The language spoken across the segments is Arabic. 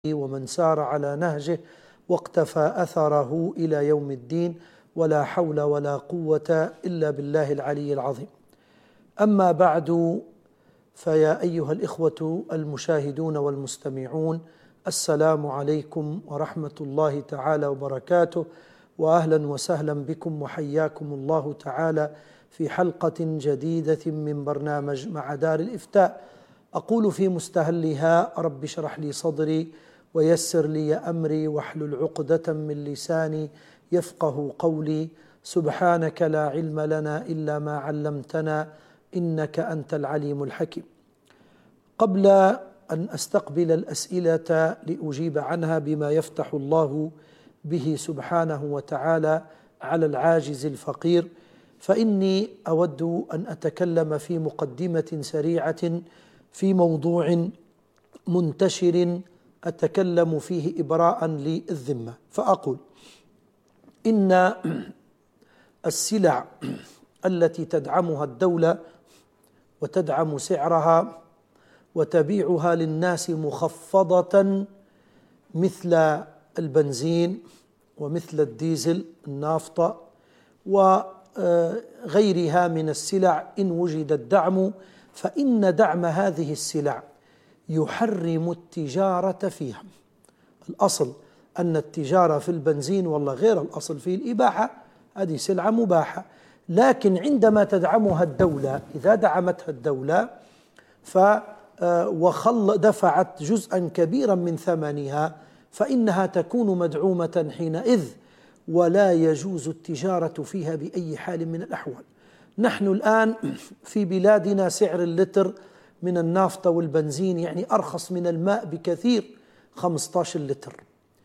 ومن سار على نهجه واقتفى أثره إلى يوم الدين، ولا حول ولا قوة إلا بالله العلي العظيم. أما بعد، فيا أيها الإخوة المشاهدون والمستمعون، السلام عليكم ورحمة الله تعالى وبركاته، وأهلا وسهلا بكم وحياكم الله تعالى في حلقة جديدة من برنامج مع دار الإفتاء. أقول في مستهلها: رب اشرح لي صدري ويسر لي أمري واحلل عقدة من لساني يفقه قولي، سبحانك لا علم لنا إلا ما علمتنا إنك أنت العليم الحكيم. قبل أن أستقبل الأسئلة لأجيب عنها بما يفتح الله به سبحانه وتعالى على العاجز الفقير، فإني أود أن أتكلم في مقدمة سريعة في موضوع منتشر أتكلم فيه إبراء للذمة، فأقول: إن السلع التي تدعمها الدولة وتدعم سعرها وتبيعها للناس مخفضة مثل البنزين ومثل الديزل النافطة وغيرها من السلع، إن وجد الدعم فإن دعم هذه السلع يحرم التجارة فيها. الأصل أن التجارة في البنزين والله غير الأصل فيه الإباحة، هذه سلعة مباحة، لكن عندما تدعمها الدولة، إذا دعمتها الدولة دفعت جزءا كبيرا من ثمنها، فإنها تكون مدعومة حينئذ، ولا يجوز التجارة فيها بأي حال من الأحوال. نحن الآن في بلادنا سعر اللتر من النافطة والبنزين يعني أرخص من الماء بكثير، 15 لتر،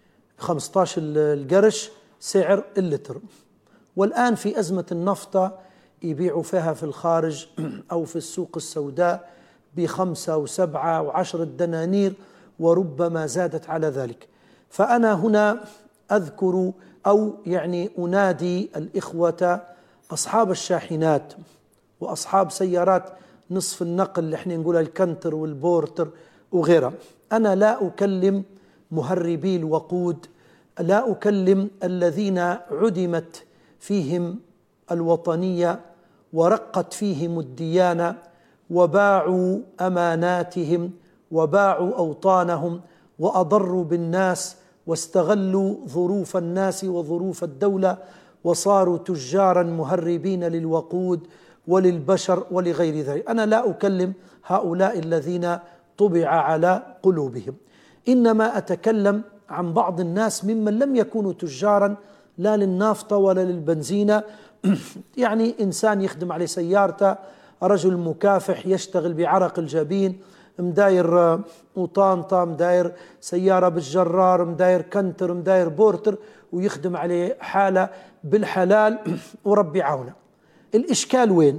15 القرش سعر اللتر. والآن في أزمة النفطة يبيعوا فيها في الخارج أو في السوق السوداء ب5 و7 و10 دنانير، وربما زادت على ذلك. فأنا هنا أذكر أو يعني أنادي الإخوة أصحاب الشاحنات وأصحاب سيارات نصف النقل اللي احنا نقولها الكنتر والبورتر وغيرها. أنا لا أكلم مهربي الوقود، لا أكلم الذين عدمت فيهم الوطنية ورقت فيهم الديانة وباعوا أماناتهم وباعوا أوطانهم وأضروا بالناس واستغلوا ظروف الناس وظروف الدولة وصاروا تجارا مهربين للوقود وللبشر ولغير ذلك. أنا لا أكلم هؤلاء الذين طبع على قلوبهم، إنما أتكلم عن بعض الناس ممن لم يكونوا تجارا لا للنافطة ولا للبنزين. يعني إنسان يخدم على سيارته، رجل مكافح يشتغل بعرق الجبين، مداير وطانطة، مداير سيارة بالجرار، مداير كنتر، مداير بورتر، ويخدم عليه حالة بالحلال وربي عونه. الإشكال وين؟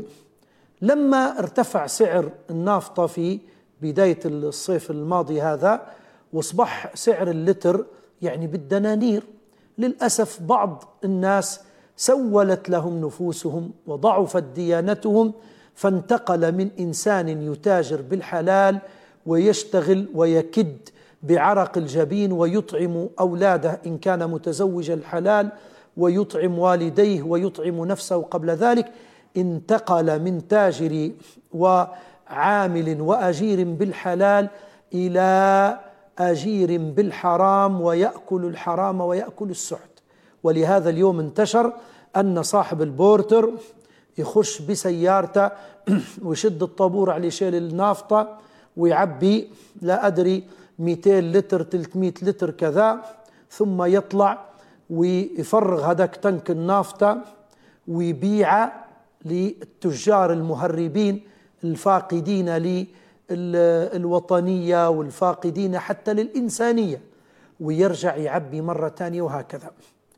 لما ارتفع سعر النافطة في بداية الصيف الماضي هذا واصبح سعر اللتر يعني بالدنانير، للأسف بعض الناس سولت لهم نفوسهم وضعفت ديانتهم، فانتقل من إنسان يتاجر بالحلال ويشتغل ويكد بعرق الجبين ويطعم أولاده إن كان متزوج الحلال ويطعم والديه ويطعم نفسه قبل ذلك، انتقل من تاجر وعامل وأجير بالحلال إلى أجير بالحرام ويأكل الحرام ويأكل السحت. ولهذا اليوم انتشر أن صاحب البورتر يخش بسيارته ويشد الطابور على شيل النافطة ويعبي لا أدري 200 لتر 300 لتر كذا، ثم يطلع ويفرغ هذاك تنك النافطة ويبيع للتجار المهربين الفاقدين للوطنية والفاقدين حتى للإنسانية، ويرجع يعبي مرة ثانية وهكذا.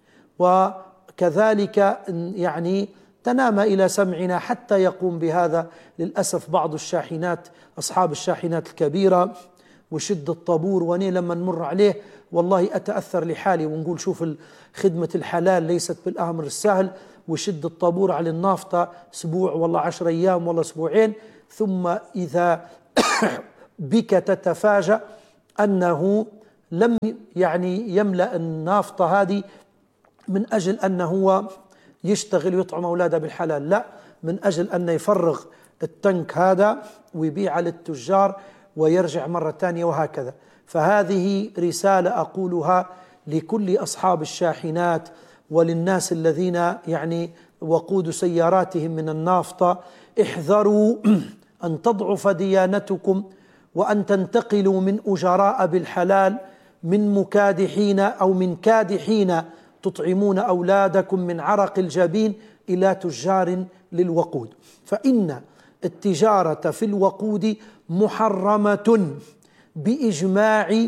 وكذلك يعني تنام إلى سمعنا حتى يقوم بهذا للأسف بعض الشاحنات، أصحاب الشاحنات الكبيرة، وشد الطابور. وأنا لما نمر عليه والله أتأثر لحالي ونقول شوف خدمة الحلال ليست بالأمر السهل، وشد الطابور على النافطة أسبوع والله 10 أيام والله أسبوعين، ثم إذا بك تتفاجأ أنه لم يعني يملأ النافطة هذه من أجل أنه هو يشتغل ويطعم أولاده بالحلال، لا، من أجل أن يفرغ التنك هذا ويبيع للتجار ويرجع مرة ثانية وهكذا. فهذه رسالة أقولها لكل أصحاب الشاحنات وللناس الذين يعني وقود سياراتهم من النافطة: احذروا أن تضعف ديانتكم وأن تنتقلوا من أجراء بالحلال، من مكادحين أو من كادحين تطعمون أولادكم من عرق الجبين إلى تجار للوقود. فإن التجارة في الوقود محرمة بإجماع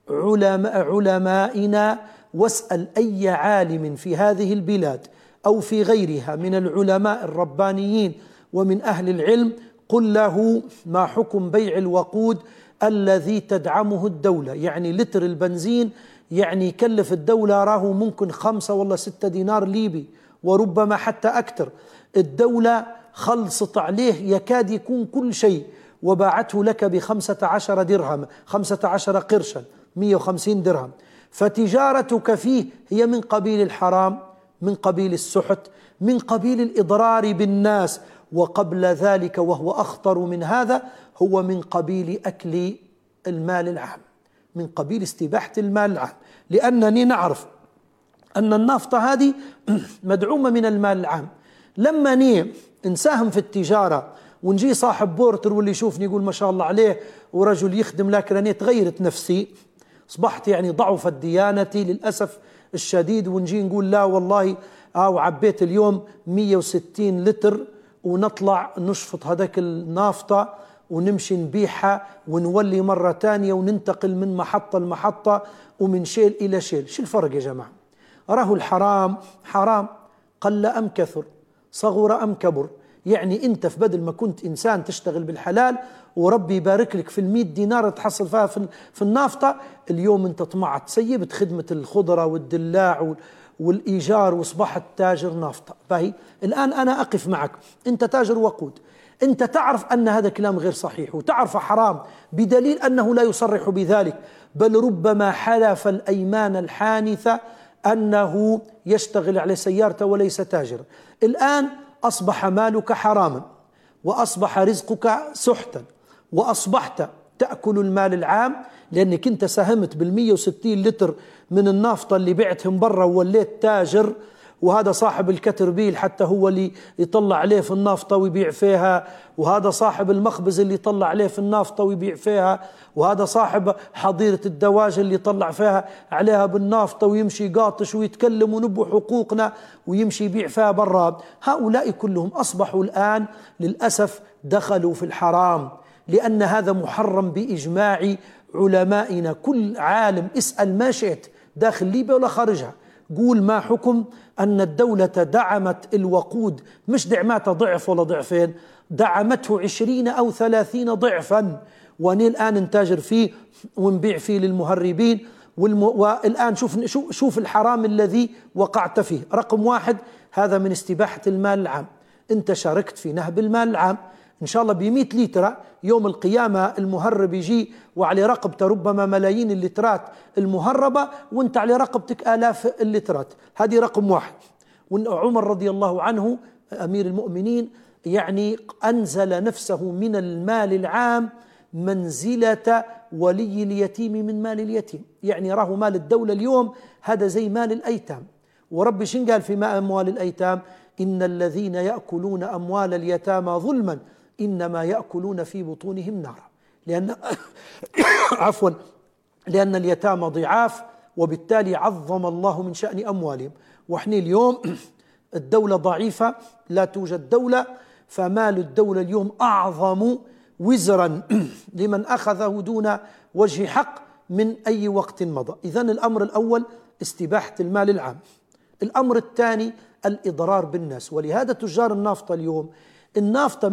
علمائنا، واسأل أي عالم في هذه البلاد أو في غيرها من العلماء الربانيين ومن أهل العلم، قل له ما حكم بيع الوقود الذي تدعمه الدولة. يعني لتر البنزين يعني يكلف الدولة راه ممكن 5 ولا 6 دينار ليبي وربما حتى أكثر. الدولة خلصت عليه يكاد يكون كل شيء وباعته لك ب15 درهم، 15 قرشا، 150 درهم. فتجارتك فيه هي من قبيل الحرام، من قبيل السحت، من قبيل الإضرار بالناس، وقبل ذلك وهو أخطر من هذا هو من قبيل أكل المال العام، من قبيل استباحة المال العام. لأنني نعرف أن النفط هذه مدعومة من المال العام. لما نساهم في التجارة ونجي صاحب بورتر واللي يشوفني يقول ما شاء الله عليه ورجل يخدم، لكن أنا تغيرت نفسي، أصبحت يعني ضعفت ديانتي للأسف الشديد، ونجي نقول لا والله وعبيت اليوم 160 لتر ونطلع نشفط هذاك النافطة ونمشي نبيعها ونولي مرة تانية وننتقل من محطة لمحطة ومن شيل إلى شيل. شو الفرق يا جماعة؟ راه الحرام حرام، قل أم كثر، صغر أم كبر. يعني أنت في بدل ما كنت إنسان تشتغل بالحلال وربي يبارك لك في 100 دينار تحصل فيها في النافطة، اليوم أنت طمعت، سيبت خدمة الخضرة والدلاع والإيجار وأصبحت تاجر نافطة. فهي الآن أنا أقف معك، أنت تاجر وقود، أنت تعرف أن هذا كلام غير صحيح وتعرف حرام، بدليل أنه لا يصرح بذلك، بل ربما حلف الأيمان الحانثة أنه يشتغل على سيارته وليس تاجر. الآن أصبح مالك حراما وأصبح رزقك سحتا وأصبحت تأكل المال العام، لأنك أنت ساهمت بال160 لتر من النافطة اللي بعتهم برا ووليت تاجر، وهذا صاحب الكتربيل حتى هو اللي يطلع عليه في النافطة ويبيع فيها، وهذا صاحب المخبز اللي يطلع عليه في النافطة ويبيع فيها، وهذا صاحب حظيرة الدواجن اللي يطلع فيها عليها بالنافطة ويمشي يقاطش ويتكلم ونبو حقوقنا ويمشي يبيع فيها برا. هؤلاء كلهم أصبحوا الآن للأسف دخلوا في الحرام، لأن هذا محرم بإجماع علمائنا. كل عالم اسأل ما شئت داخل ليبيا ولا خارجها، قول ما حكم أن الدولة دعمت الوقود، مش دعمته ضعف ولا ضعفين، دعمته 20 أو 30 ضعفا، وأنا الآن نتاجر فيه ونبيع فيه للمهربين. والآن شوف الحرام الذي وقعت فيه. رقم 1 هذا من استباحة المال العام، أنت شاركت في نهب المال العام. إن شاء الله ب100 لتر يوم القيامة المهرب يجي وعلى رقبته ربما ملايين اللترات المهربة وانت على رقبتك آلاف اللترات. هذه رقم 1. وعمر رضي الله عنه أمير المؤمنين يعني أنزل نفسه من المال العام منزلة ولي اليتيم من مال اليتيم. يعني راه مال الدولة اليوم هذا زي مال الأيتام، وربي شن قال في أموال الأيتام؟ إن الذين يأكلون أموال اليتامى ظلما إنما يأكلون في بطونهم نارا. لأن عفوا لأن اليتامى ضعاف، وبالتالي عظم الله من شأن أموالهم. وإحنا اليوم الدولة ضعيفة، لا توجد دولة، فمال الدولة اليوم أعظم وزرا لمن أخذه دون وجه حق من أي وقت مضى. إذن الأمر الأول استباحة المال العام. الأمر الثاني الإضرار بالناس. ولهذا تجار النافطة اليوم النافطة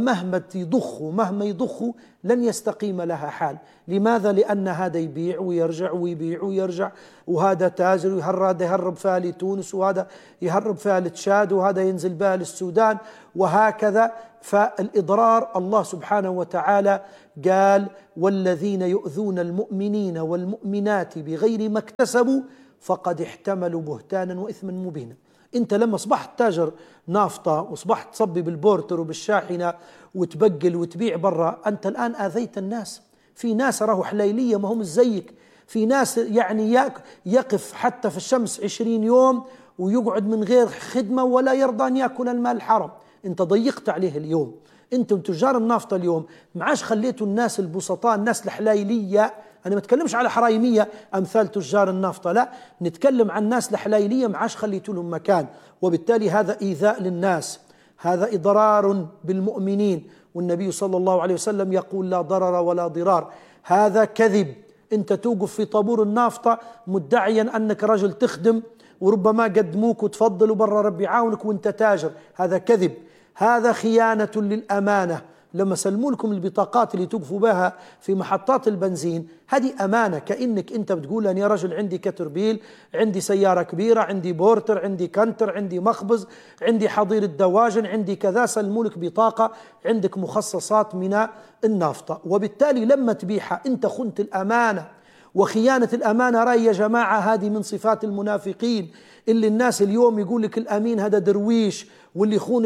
مهما يضخوا لن يستقيم لها حال. لماذا؟ لأن هذا يبيع ويرجع ويبيع ويرجع، وهذا تاجر وهذا يهرب فيها لتونس، وهذا يهرب فيها لتشاد، وهذا ينزل بها للسودان، وهكذا. فالإضرار الله سبحانه وتعالى قال: والذين يؤذون المؤمنين والمؤمنات بغير ما اكتسبوا فقد احتملوا بهتانا وإثما مبينا. انت لما اصبحت تاجر نافطة واصبحت تصبي بالبورتر وبالشاحنة وتبقل وتبيع برا، انت الآن آذيت الناس. في ناس راهو حليلية ما هم زيك، في ناس يعني يقف حتى في الشمس 20 يوم ويقعد من غير خدمة ولا يرضى أن يأكل المال الحرام. انت ضيقت عليه اليوم. انتم تجار النافطة اليوم معاش خليتوا الناس البسطاء، الناس الحلايلية، أنا ما أتكلمش على حرايمية أمثال تجار النافطة، لا، نتكلم عن الناس الحلايلية معاش خليتوا لهم مكان. وبالتالي هذا إيذاء للناس، هذا إضرار بالمؤمنين. والنبي صلى الله عليه وسلم يقول: لا ضرر ولا ضرار. هذا كذب. أنت توقف في طابور النافطة مدعيا أنك رجل تخدم، وربما قدموك وتفضلوا برا ربي يعاونك وانت تاجر. هذا كذب، هذا خيانة للأمانة. لما سلموا لكم البطاقات اللي توقفوا بها في محطات البنزين، هذه أمانة، كأنك أنت بتقول: أنا يا رجل عندي كتربيل، عندي سيارة كبيرة، عندي بورتر، عندي كنتر، عندي مخبز، عندي حظيرة دواجن، عندي كذا. سلموا لك بطاقة عندك مخصصات من النافطة، وبالتالي لما تبيعها أنت خنت الأمانة. وخيانة الأمانة رأي يا جماعة هذه من صفات المنافقين، اللي الناس اليوم يقول لك الأمين هذا درويش، واللي يخون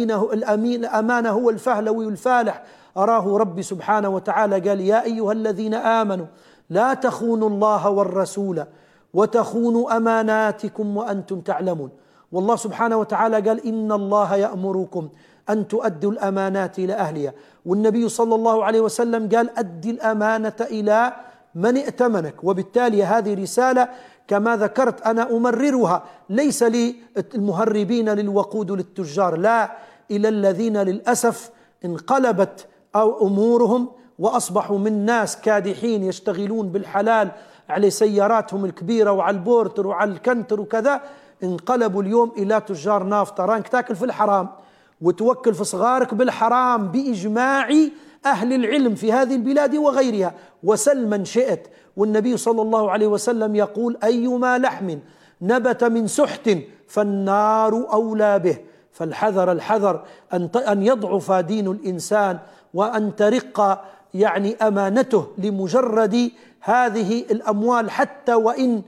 الأمانة هو الفهلوي والفالح. أراه ربي سبحانه وتعالى قال: يا أيها الذين آمنوا لا تخونوا الله والرسول وتخونوا أماناتكم وأنتم تعلمون. والله سبحانه وتعالى قال: إن الله يأمركم أن تؤدوا الأمانات إلى أهلها. والنبي صلى الله عليه وسلم قال: أدي الأمانة إلى من ائتمنك. وبالتالي هذه رسالة كما ذكرت أنا أمررها ليس للمهربين للوقود للتجار، لا، إلى الذين للأسف انقلبت أو أمورهم وأصبحوا من ناس كادحين يشتغلون بالحلال على سياراتهم الكبيرة وعلى البورتر وعلى الكنتر وكذا، انقلبوا اليوم إلى تجار نافطة. رانك تاكل في الحرام وتوكل في صغارك بالحرام بإجماع أهل العلم في هذه البلاد وغيرها، وسل من شئت. والنبي صلى الله عليه وسلم يقول: أيما لحم نبت من سحت فالنار أولى به. فالحذر الحذر أن يضعف دين الإنسان وأن ترق يعني أمانته لمجرد هذه الأموال، حتى وإن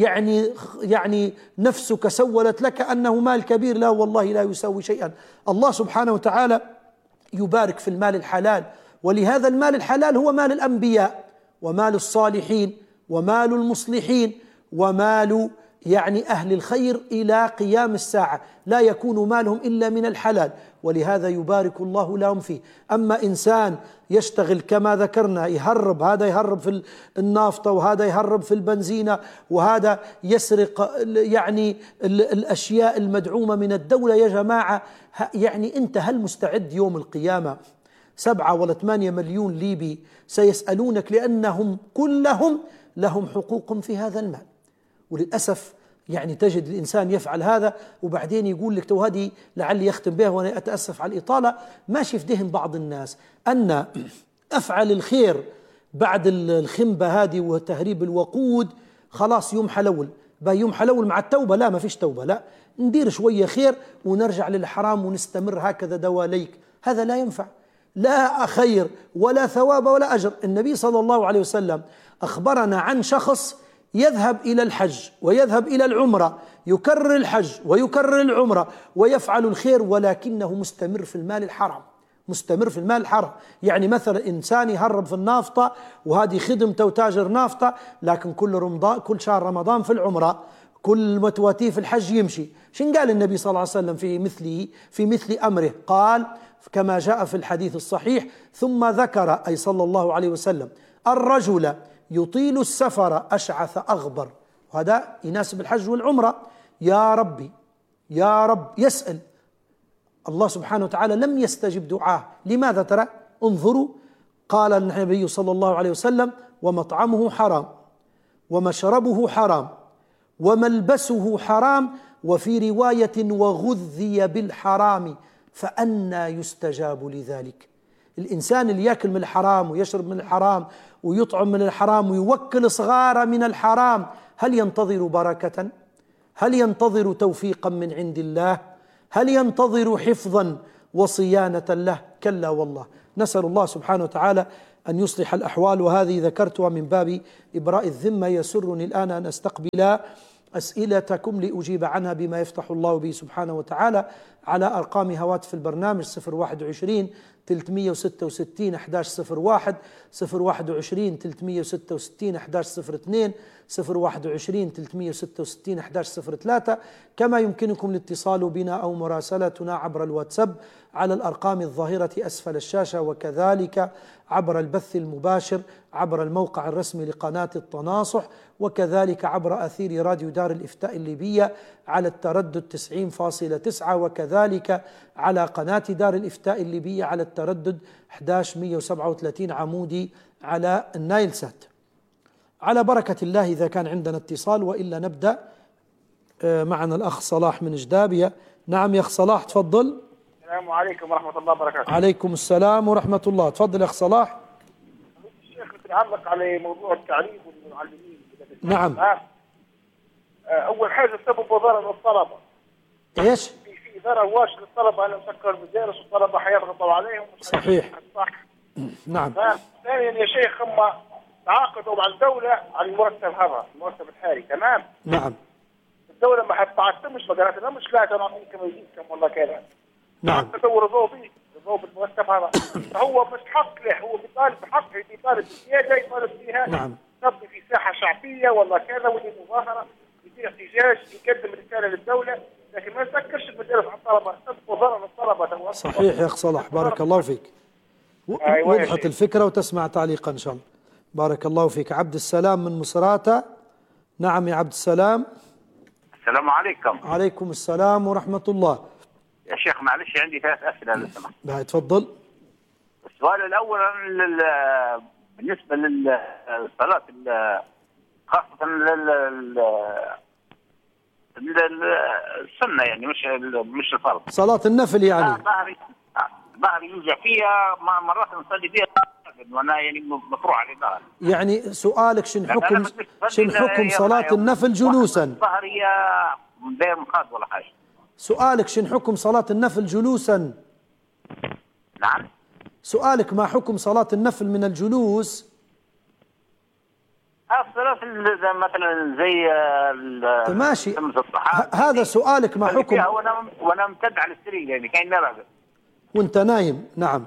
يعني نفسك سولت لك أنه مال كبير. لا والله لا يساوي شيئا. الله سبحانه وتعالى يبارك في المال الحلال، ولهذا المال الحلال هو مال الأنبياء ومال الصالحين ومال المصلحين ومال يعني أهل الخير إلى قيام الساعة، لا يكون مالهم إلا من الحلال، ولهذا يبارك الله لهم فيه. أما إنسان يشتغل كما ذكرنا، يهرب، هذا يهرب في النافطة وهذا يهرب في البنزينة وهذا يسرق يعني الأشياء المدعومة من الدولة، يا جماعة يعني أنت هل مستعد يوم القيامة 7 ولا 8 مليون ليبي سيسألونك لأنهم كلهم لهم حقوق في هذا المال؟ وللأسف يعني تجد الإنسان يفعل هذا وبعدين يقول لك: تو هذه لعلي يختم بها وأنا أتأسف على الإطالة. ماشي في ذهن بعض الناس أن أفعل الخير بعد الخنبة هذه وتهريب الوقود خلاص يوم حلول، يوم حلول مع التوبة. لا، ما فيش توبة، لا، ندير شوية خير ونرجع للحرام ونستمر هكذا دواليك. هذا لا ينفع، لا خير ولا ثواب ولا أجر. النبي صلى الله عليه وسلم أخبرنا عن شخص يذهب إلى الحج ويذهب إلى العمرة، يكرر الحج ويكرر العمرة ويفعل الخير، ولكنه مستمر في المال الحرام، مستمر في المال الحرام. يعني مثلا إنسان يهرب في النافطة وهذه خدمته وتاجر نافطة، لكن كل شهر رمضان في العمرة، كل متواتيه في الحج يمشي. شن قال النبي صلى الله عليه وسلم في مثل أمره؟ قال كما جاء في الحديث الصحيح: ثم ذكر، أي صلى الله عليه وسلم، الرجل يطيل السفر أشعث أغبر. وهذا يناسب الحج والعمرة. يا ربي يا رب، يسأل الله سبحانه وتعالى، لم يستجب دعاه. لماذا؟ ترى انظروا، قال النبي صلى الله عليه وسلم: ومطعمه حرام ومشربه حرام وملبسه حرام، وفي رواية وغذي بالحرام. فأنى يستجاب لذلك؟ الإنسان اللي يأكل من الحرام ويشرب من الحرام ويطعم من الحرام ويوكل صغاره من الحرام، هل ينتظر بركة؟ هل ينتظر توفيقا من عند الله؟ هل ينتظر حفظا وصيانة له؟ كلا والله. نسأل الله سبحانه وتعالى أن يصلح الأحوال. وهذه ذكرتها من باب إبراء الذمة. يسرني الآن أن أستقبل أسئلتكم لأجيب عنها بما يفتح الله به سبحانه وتعالى على أرقام هواتف البرنامج 021 366 1101 021 366 1102 021 366 1103. كما يمكنكم الاتصال بنا أو مراسلتنا عبر الواتساب على الأرقام الظاهرة أسفل الشاشة، وكذلك عبر البث المباشر عبر الموقع الرسمي لقناة التناصح، وكذلك عبر أثير راديو دار الإفتاء الليبية على التردد 90.9، وكذلك على قناة دار الإفتاء الليبية على التردد 11137 عمودي على النايل سات. على بركة الله إذا كان عندنا اتصال، وإلا نبدأ. معنا الأخ صلاح من جدابية. نعم يا أخ صلاح، تفضل. السلام عليكم ورحمة الله وبركاته. عليكم السلام ورحمة الله. تفضل يا أخ صلاح. الشيخ بتعلق على موضوع التعليم والمعلمين. نعم. أول حاجة سبب ضرر الطلبة. إيش؟ في ضرر واش للطلبة أنا مسكر المدارس والطلبة حيضغطوا عليهم. صحيح. صح. نعم. ثانيا يا شيخ هم تعاقدوا مع الدولة على المرتب هذا، المرتب الحالي، تمام؟ نعم. الدولة ما حتعتمش، ما قالت لنا مش لا تنعطيكم ويزيدكم والله كذا. نعم. تدور ذوب المرتب هذا، فهو مش حق له، هو بيطالب بحقه، بيطالب بزيادة يطالب فيها. نعم. تبني في ساحة شعبية والله كذا، ودي مظاهرة، يدير احتجاج، يقدم رسالة للدولة، لكن ما يسكرش المدارس على الطلبة، تبقى ضرر الطلبة. صحيح يا أخ صلاح، بارك الله فيك. وضحت الفكرة وتسمع تعليقا إن شاء الله. بارك الله فيك. عبد السلام من مصراتة. نعم يا عبد السلام. السلام عليكم. عليكم السلام ورحمة الله. يا شيخ معلش عندي 3 أسئلة لو سمحت. تفضل. السؤال الأول بالنسبة للصلاة، خاصة السنة، يعني مش الفرض. صلاة النفل يعني. ظهري يوجع فيها، مرات نصلي فيها وانا يعني مفروع على ظهري. يعني سؤالك شن حكم صلاة النفل جلوسا؟ ظهري غير مخاض ولا حاجة. سؤالك شن حكم صلاة النفل جلوسا؟ نعم. سؤالك ما حكم صلاة النفل من الجلوس؟ الصلاة مثلا زي ماشي، هذا سؤالك ما حكم. وانا امتد على السرير، يعني كأني راقد وانت نايم. نعم.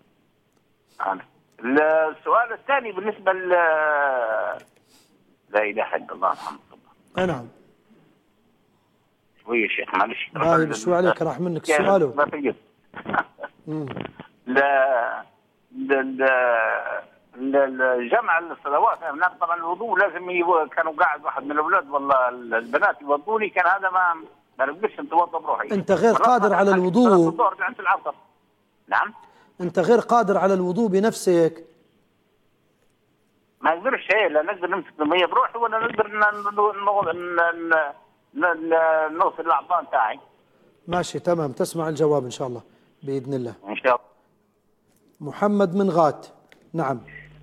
السؤال الثاني بالنسبة لا إله إلا الله محمد رسول الله. نعم. شوية شيخ معلش. باهي شو عليك، راح منك سؤاله. ما في الجمع الصلوات، طبعا الوضوء لازم كانوا قاعد واحد من الاولاد والله البنات يوضوني، كان هذا ما نقدرش نتوضا بروحي. انت غير قادر على الوضوء. نعم. انت غير قادر على الوضوء بنفسك. ما نقدرش، لا نقدر نمسك المية بروحي ولا نقدر نوصل الاعضاء تاعي. ماشي تمام، تسمع الجواب ان شاء الله باذن الله. ان شاء الله. محمد من غات. نعم.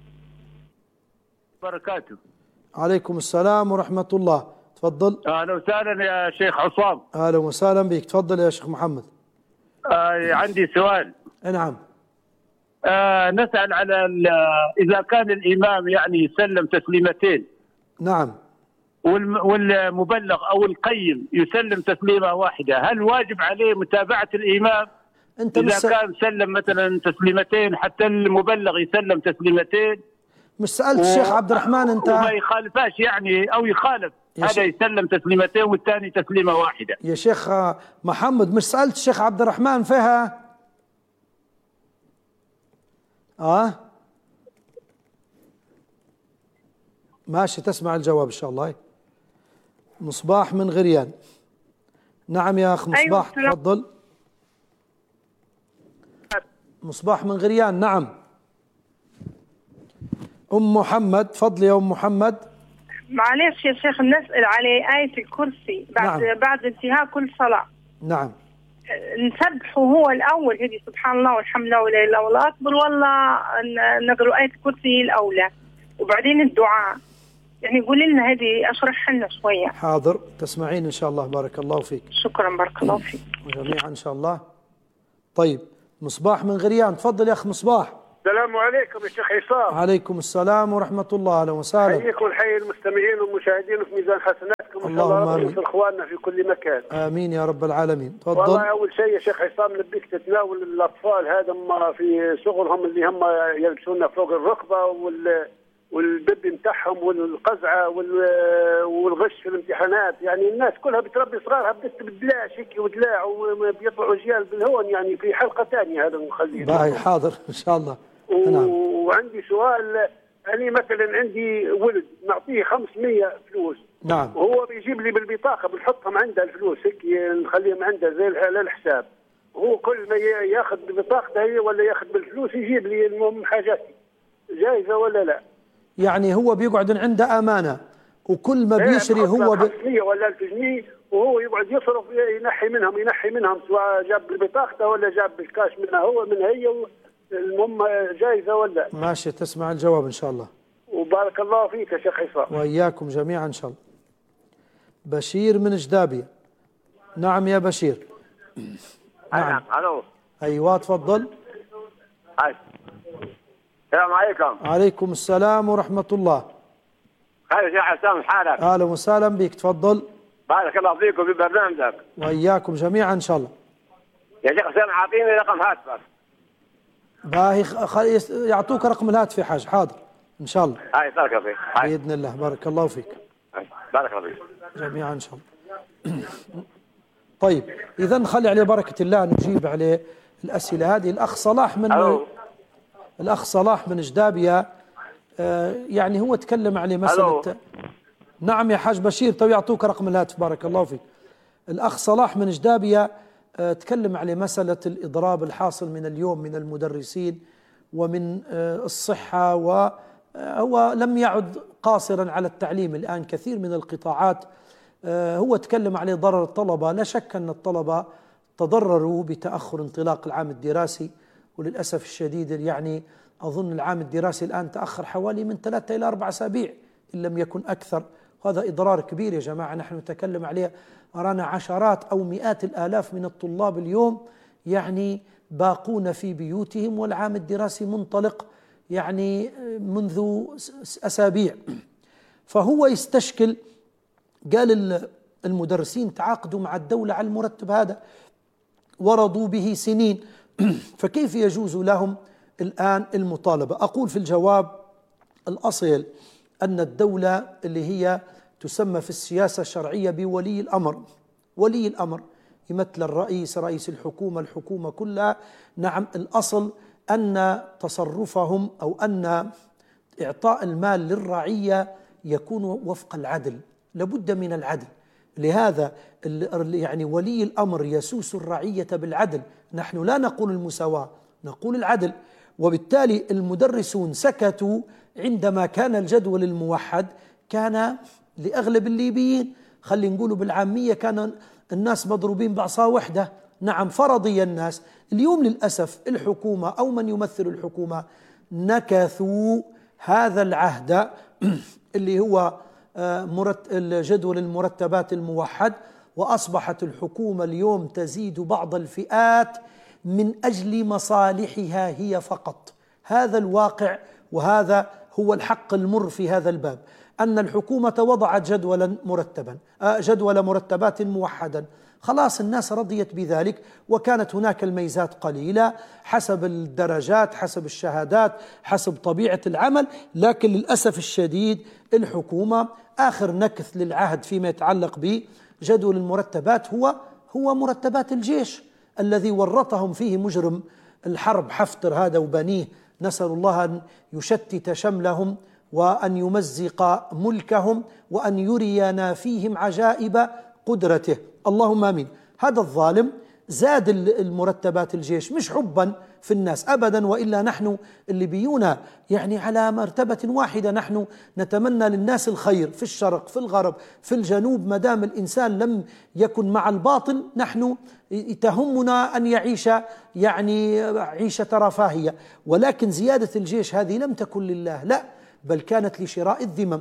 بركاته. عليكم السلام ورحمة الله. تفضل. أهلا وسهلا يا شيخ عصام. أهلا وسهلا بك. تفضل يا شيخ محمد. عندي سؤال. نعم. نسأل على إذا كان الإمام يعني يسلم تسليمتين. نعم. والمبلغ أو القيم يسلم تسليمة واحدة، هل واجب عليه متابعة الإمام؟ أنت إذا كان سلم مثلا تسليمتين حتى المبلغ يسلم تسليمتين. مش سألت الشيخ عبد الرحمن أنت؟ وما يخالفاش يعني، أو يخالف هذا يسلم تسليمتين والثاني تسليمة واحدة. يا شيخ محمد، مش سألت الشيخ عبد الرحمن فيها؟ ماشي، تسمع الجواب إن شاء الله. مصباح من غريان. نعم يا أخ مصباح. أيوة. تفضل. مصباح من غريان. نعم. أم محمد. تفضلي يا أم محمد. معلش يا شيخ، نسأل على آية الكرسي بعد انتهاء كل صلاة. نعم. نسبحه هو الأول هدي سبحان الله والحمد لله ولا إله إلا الله أكبر، ولا نقرأ آية الكرسي الأولى وبعدين الدعاء؟ يعني قولي لنا هذه، اشرح لنا شويه. حاضر، تسمعين ان شاء الله. بارك الله فيك. شكرا، بارك الله فيك وجميعا ان شاء الله. طيب مصباح من غريان، تفضل يا اخ مصباح. السلام عليكم يا شيخ عصام. عليكم السلام ورحمه الله، اهلا وسهلا. حييكم الحي المستمعين والمشاهدين في ميزان حسناتكم ان شاء الله، وفي اخواننا في كل مكان. امين يا رب العالمين. تفضل. والله اول شيء يا شيخ عصام نبيك تتناول الاطفال هذا في شغلهم اللي هم يلبسونا فوق الركبه والبب نتاعهم والقزعه والغش في الامتحانات. يعني الناس كلها بتربي صغارها بالدلاع شكي ودلاع وبيطلعوا جيال بالهون. يعني في حلقه ثانيه هذا نخليه. باهي حاضر ان شاء الله. وعندي سؤال. أنا مثلا عندي ولد نعطيه 500 فلوس. نعم. وهو بيجيب لي بالبطاقه بنحطهم عنده الفلوس هيك نخليهم عنده زي على الحساب. وهو كل ما ياخذ ببطاقته هي ولا ياخذ بالفلوس يجيب لي المهم حاجاتي. جايزه ولا لا؟ يعني هو بيقعد عنده امانه وكل ما بيشري هو 500 ولا 1000 جنيه وهو يقعد يصرف ينحي منهم سواء جاب ببطاقته ولا جاب بالكاش منها هو من هي. المهم جايزه ولا؟ ماشي، تسمع الجواب ان شاء الله. وبارك الله فيك يا شيخ عصام. واياكم جميعا ان شاء الله. بشير من جدابيه. نعم يا بشير. نعم. الو. ايوه تفضل. السلام عليكم. عليكم السلام ورحمه الله. خير يا شيخ عصام، حالك؟ اهلا وسهلا بك، تفضل. بارك الله فيك وفي برنامجك. واياكم جميعا ان شاء الله. يا شيخ عصام اعطيني رقم هاتفك. باهي يعطوك رقم الهاتف يا حاج. حاضر ان شاء الله. بارك الله فيك. باذن الله. بارك الله فيك. بارك الله فيك جميعا ان شاء الله. طيب اذا نخلي عليه بركه الله نجيب عليه الاسئله هذه. الاخ صلاح من جدابيه يعني هو تكلم عليه مساله. نعم يا حاج بشير، تو يعطوك رقم الهاتف. بارك الله فيك. الاخ صلاح من جدابيه تكلم عليه مساله الاضراب الحاصل من اليوم من المدرسين ومن الصحه، وهو لم يعد قاصرا على التعليم. الان كثير من القطاعات هو تكلم عليه ضرر الطلبه. لا شك ان الطلبه تضرروا بتاخر انطلاق العام الدراسي، وللاسف الشديد يعني اظن العام الدراسي الان تاخر حوالي من 3 إلى 4 أسابيع ان لم يكن اكثر. هذا اضرار كبير يا جماعه نحن نتكلم عليه. أرانا عشرات أو مئات الآلاف من الطلاب اليوم يعني باقون في بيوتهم والعام الدراسي منطلق يعني منذ أسابيع. فهو يستشكل. قال المدرسين تعاقدوا مع الدولة على المرتب هذا ورضوا به سنين، فكيف يجوز لهم الآن المطالبة؟ أقول في الجواب الأصيل أن الدولة اللي هي تسمى في السياسة الشرعية بولي الأمر، ولي الأمر يمثل الرئيس، رئيس الحكومة كلها. نعم، الأصل أن تصرفهم أو أن إعطاء المال للرعية يكون وفق العدل، لابد من العدل. لهذا يعني ولي الأمر يسوس الرعية بالعدل. نحن لا نقول المساواة، نقول العدل. وبالتالي المدرسون سكتوا عندما كان الجدول الموحد كان لأغلب الليبيين، خلي نقولوا بالعامية، كان الناس مضروبين بعصا وحدة. نعم، فرضي الناس. اليوم للأسف الحكومة أو من يمثل الحكومة نكثوا هذا العهد اللي هو جدول المرتبات الموحد، وأصبحت الحكومة اليوم تزيد بعض الفئات من أجل مصالحها هي فقط. هذا الواقع، وهذا هو الحق المر في هذا الباب، أن الحكومة وضعت جدول مرتبات موحدا. خلاص الناس رضيت بذلك، وكانت هناك الميزات قليلة حسب الدرجات، حسب الشهادات، حسب طبيعة العمل. لكن للأسف الشديد الحكومة آخر نكث للعهد فيما يتعلق بجدول المرتبات هو مرتبات الجيش الذي ورطهم فيه مجرم الحرب حفتر هذا وبنيه. نسأل الله أن يشتت شملهم وأن يمزق ملكهم وأن يرينا فيهم عجائب قدرته، اللهم آمين. هذا الظالم زاد المرتبات الجيش مش حبا في الناس أبدا، وإلا نحن اللي بيونا يعني على مرتبة واحدة، نحن نتمنى للناس الخير في الشرق في الغرب في الجنوب، ما دام الإنسان لم يكن مع الباطل نحن تهمنا أن يعيش يعني عيشة رفاهية. ولكن زيادة الجيش هذه لم تكن لله، لا، بل كانت لشراء الذمم،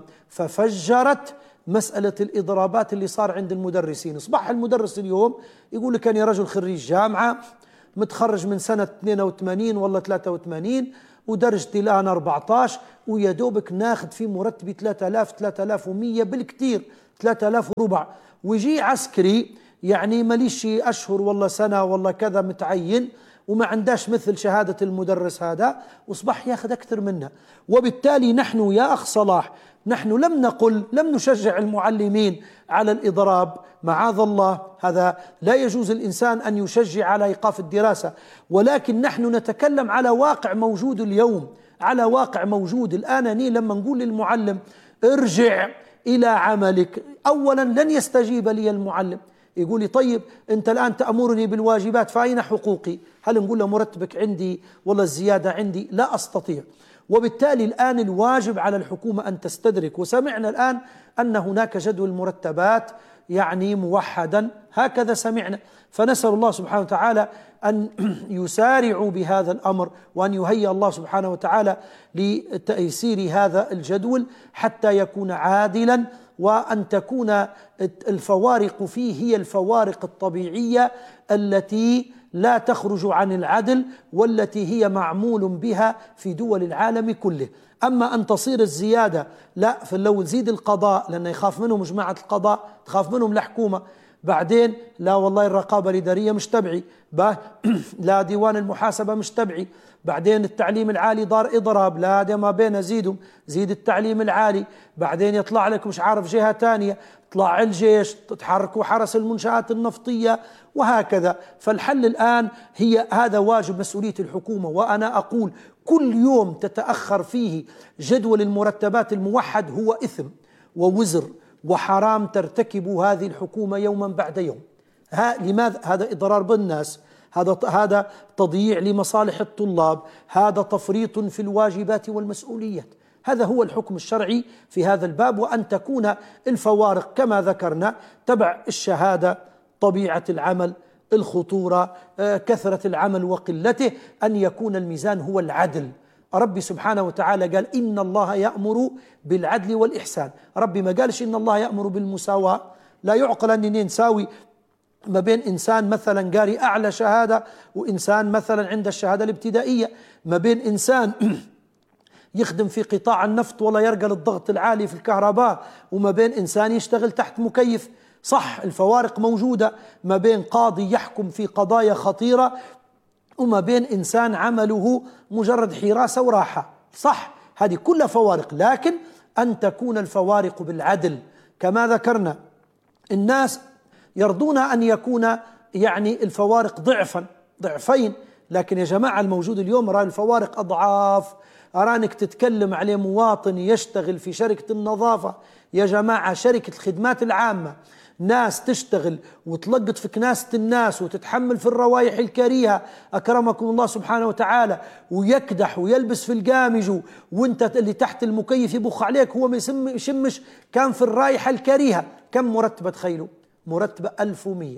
ففجرت مسألة الإضرابات اللي صار عند المدرسين. أصبح المدرس اليوم يقول لك أنا رجل خريج جامعة متخرج من سنة 82 والله 83 ودرجتي الآن 14 ويا دوبك ناخذ في مرتبي 3000 3100 بالكثير 3000 وربع، ويجي عسكري يعني ماليش أشهر والله سنة والله كذا متعين وما عنداش مثل شهادة المدرس هذا، وصبح ياخذ أكثر منها. وبالتالي نحن يا أخ صلاح نحن لم نشجع المعلمين على الإضراب، معاذ الله، هذا لا يجوز الإنسان أن يشجع على إيقاف الدراسة، ولكن نحن نتكلم على واقع موجود اليوم، على واقع موجود الآن. لما نقول للمعلم ارجع إلى عملك، أولا لن يستجيب لي المعلم، يقول لي طيب أنت الآن تأمرني بالواجبات فأين حقوقي؟ هل نقول له مرتبك عندي والله الزيادة عندي؟ لا أستطيع. وبالتالي الآن الواجب على الحكومة أن تستدرك، وسمعنا الآن أن هناك جدول مرتبات يعني موحدا، هكذا سمعنا، فنسأل الله سبحانه وتعالى أن يسارعوا بهذا الأمر، وأن يهيئ الله سبحانه وتعالى لتيسير هذا الجدول حتى يكون عادلا، وأن تكون الفوارق فيه هي الفوارق الطبيعية التي لا تخرج عن العدل، والتي هي معمول بها في دول العالم كله. أما أن تصير الزيادة لا، فلو تزيد القضاء لأنه يخاف منهم جماعة القضاء، تخاف منهم الحكومة، بعدين لا والله الرقابة الإدارية مش تبعي، لا ديوان المحاسبة مش تبعي، بعدين التعليم العالي دار إضراب، لا ده ما بين زيد التعليم العالي، بعدين يطلع لك مش عارف جهة تانية، طلع الجيش، تتحركوا حرس المنشآت النفطية، وهكذا. فالحل الآن هي هذا واجب مسؤولية الحكومة. وأنا أقول كل يوم تتأخر فيه جدول المرتبات الموحد هو إثم ووزر وحرام ترتكب هذه الحكومة يوما بعد يوم. لماذا؟ هذا إضرار بالناس، هذا تضييع لمصالح الطلاب، هذا تفريط في الواجبات والمسؤوليات. هذا هو الحكم الشرعي في هذا الباب، وأن تكون الفوارق كما ذكرنا تبع الشهادة، طبيعة العمل، الخطورة، كثرة العمل وقلته، أن يكون الميزان هو العدل. ربي سبحانه وتعالى قال إن الله يأمر بالعدل والإحسان، ربي ما قالش إن الله يأمر بالمساواة. لا يعقل أنني نساوي ما بين إنسان مثلا قاري أعلى شهادة وإنسان مثلا عند الشهادة الابتدائية، ما بين إنسان يخدم في قطاع النفط ولا يرقى للضغط العالي في الكهرباء، وما بين إنسان يشتغل تحت مكيف. صح الفوارق موجودة ما بين قاضي يحكم في قضايا خطيرة وما بين إنسان عمله مجرد حراسة وراحة، صح هذه كلها فوارق، لكن أن تكون الفوارق بالعدل. كما ذكرنا الناس يرضون أن يكون يعني الفوارق ضعفين، لكن يا جماعة الموجود اليوم رأي الفوارق أضعاف. أرانك تتكلم عليه مواطن يشتغل في شركة النظافة، يا جماعة شركة الخدمات العامة، ناس تشتغل وتلقط في كناسة الناس وتتحمل في الروائح الكريهة أكرمكم الله سبحانه وتعالى، ويكدح ويلبس في القامج، وانت اللي تحت المكيف يبخ عليك، هو ما يشمش كان في الرائحة الكريهة. كم مرتبة تخيلوا؟ مرتبة 1100،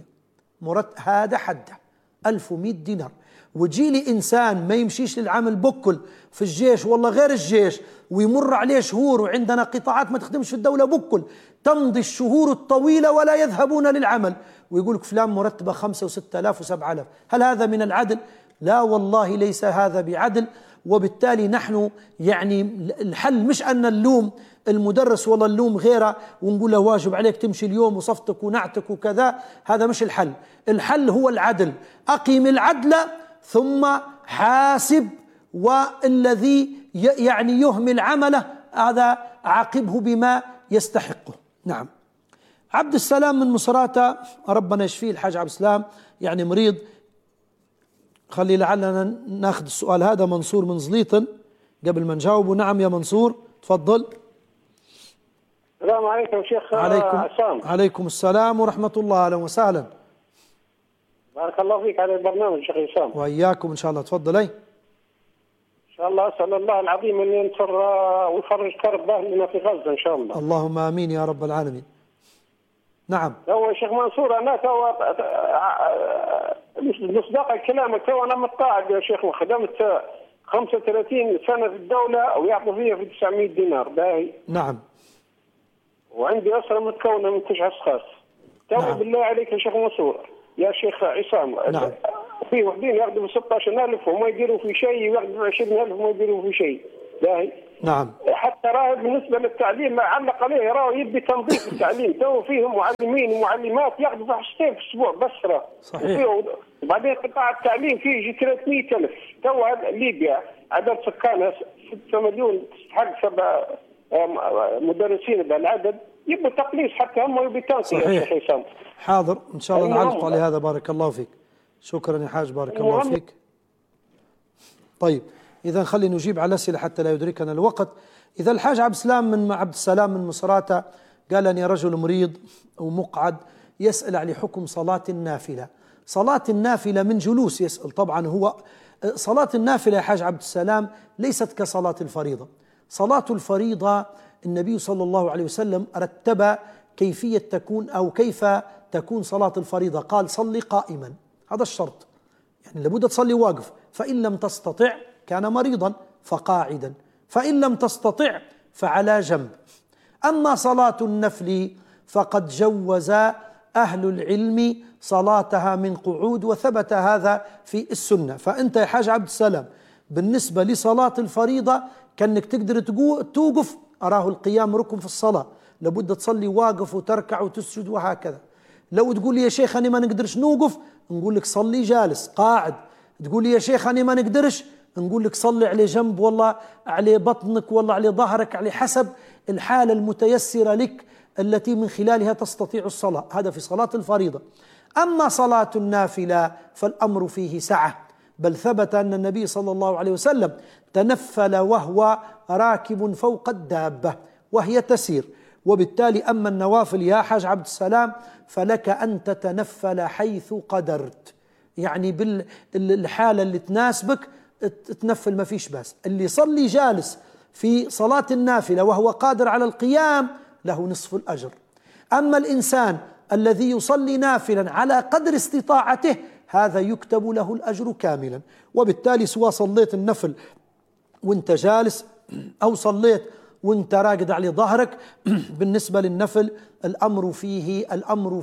هذا حده 1100 دينار. وتجي لي إنسان ما يمشيش للعمل بكل في الجيش والله غير الجيش، ويمر عليه شهور، وعندنا قطاعات ما تخدمش في الدولة بكل، تمضي الشهور الطويلة ولا يذهبون للعمل، ويقول لك فلان مرتبة 5 و6000 و7000. هل هذا من العدل؟ لا والله ليس هذا بعدل. وبالتالي نحن يعني الحل مش أن نلوم المدرس والله نلوم غيره ونقول له واجب عليك تمشي اليوم وصفتك ونعتك وكذا، هذا مش الحل. الحل هو العدل، أقيم العدل ثم حاسب، والذي يعني يهمل عمله هذا عاقبه بما يستحقه. نعم. عبد السلام من مصراتة، ربنا يشفيه الحاج عبد السلام، يعني مريض. خلي لعلنا ناخذ السؤال هذا. منصور من زليطن قبل ما نجاوبه. نعم يا منصور تفضل. السلام عليكم شيخ. عليكم السلام ورحمة الله، أهلا وسهلا. بارك الله فيك على البرنامج شيخ عصام. وإياكم إن شاء الله. تفضلي. إن شاء الله أسأل الله العظيم أن ينصر ويفرج كرب أهلنا في غزة إن شاء الله. اللهم آمين يا رب العالمين. نعم. هو شيخ منصور أنا تو مصداق كلامك، تو أنا متقاعد يا شيخ وخدمت 35 سنة في الدولة ويعطوا فيها في 900 دينار باهي. نعم. وعندي أسرة متكونة من 9 أشخاص. تو نعم. بالله عليك يا شيخ منصور يا شيخ عصام. نعم. في وحدين ياخذوا 16,000 وما يديروا في شيء، وياخذوا 20,000 وما يديروا في شيء. باهي. نعم. حتى راه بالنسبه للتعليم علق عليه، راه يبي تنظيف التعليم. تو فيهم معلمين ومعلمات ياخذوا حصتين في الاسبوع بس راه. صحيح. وبعدين قطاع التعليم فيه يجي 300,000. تو ليبيا عدد سكانها 6 مليون، تستحق 7 مدرسين بالعدد، يبوا تقليص حتى هم يبي تنقية يا شيخ حسام. حاضر ان شاء الله نعلق على هذا. بارك الله فيك. شكرا يا حاج، بارك الله فيك. طيب إذا خلينا نجيب على الأسئلة حتى لا يدركنا الوقت. إذا الحاج عبد السلام من مصراتة قال أني رجل مريض ومقعد يسأل على حكم صلاة النافلة. صلاة النافلة من جلوس يسأل. طبعا هو صلاة النافلة يا حاج عبد السلام ليست كصلاة الفريضة. صلاة الفريضة النبي صلى الله عليه وسلم رتب كيفية تكون أو كيف تكون صلاة الفريضة. قال صلي قائما، هذا الشرط، يعني لابد تصلي واقف، فإن لم تستطع كان مريضا فقاعدا، فإن لم تستطع فعلى جنب. أما صلاة النفل فقد جوز أهل العلم صلاتها من قعود، وثبت هذا في السنة. فأنت يا حاج عبد السلام بالنسبة لصلاة الفريضة كأنك تقدر توقف، أراه القيام ركن في الصلاة، لابد تصلي واقف وتركع وتسجد وهكذا. لو تقول لي يا شيخ أنا ما نقدرش نوقف، نقول لك صلي جالس قاعد. تقول لي يا شيخ أنا ما نقدرش، نقول لك صلي على جنب، والله على بطنك، والله على ظهرك، على حسب الحالة المتيسرة لك التي من خلالها تستطيع الصلاة. هذا في صلاة الفريضة. أما صلاة النافلة فالأمر فيه سعة، بل ثبت أن النبي صلى الله عليه وسلم تنفل وهو راكب فوق الدابة وهي تسير. وبالتالي أما النوافل يا حاج عبد السلام فلك أن تتنفل حيث قدرت، يعني بالحالة اللي تناسبك تنفل ما فيش بس. اللي يصلي جالس في صلاة النافلة وهو قادر على القيام له نصف الأجر. أما الإنسان الذي يصلي نافلا على قدر استطاعته هذا يكتب له الأجر كاملا. وبالتالي سواء صليت النفل وانت جالس أو صليت وانت راقد على ظهرك، بالنسبة للنفل الأمر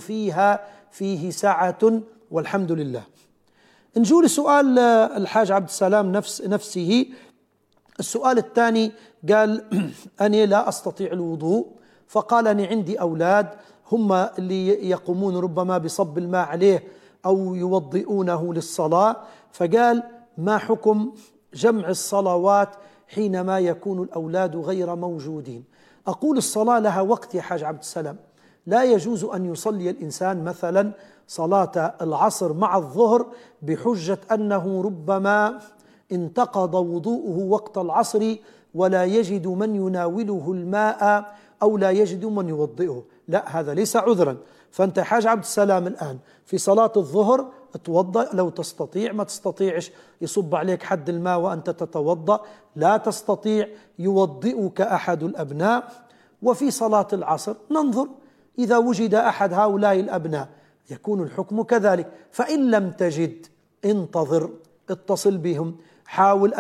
فيه سعة والحمد لله. نجو لسؤال الحاج عبد السلام نفسه. السؤال الثاني قال أنا لا أستطيع الوضوء، فقال أنا عندي أولاد هم اللي يقومون ربما بصب الماء عليه أو يوضئونه للصلاة، فقال ما حكم جمع الصلوات حينما يكون الأولاد غير موجودين؟ أقول الصلاة لها وقت يا حاج عبد السلام. لا يجوز أن يصلي الإنسان مثلا صلاة العصر مع الظهر بحجة أنه ربما انتقض وضوءه وقت العصر ولا يجد من يناوله الماء أو لا يجد من يوضئه. لا، هذا ليس عذرا. فأنت حاج عبد السلام الآن في صلاة الظهر توضأ لو تستطيع، ما تستطيعش يصب عليك حد الماء وأنت تتوضأ، لا تستطيع يوضئك أحد الأبناء. وفي صلاة العصر ننظر إذا وجد أحد هؤلاء الأبناء يكون الحكم كذلك. فإن لم تجد انتظر، اتصل بهم، حاول